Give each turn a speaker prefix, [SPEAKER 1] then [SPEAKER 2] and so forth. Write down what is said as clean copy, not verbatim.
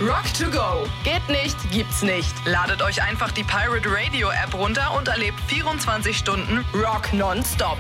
[SPEAKER 1] Rock to go. Geht nicht, gibt's nicht. Ladet euch einfach die Pirate Radio App runter und erlebt 24 Stunden Rock nonstop.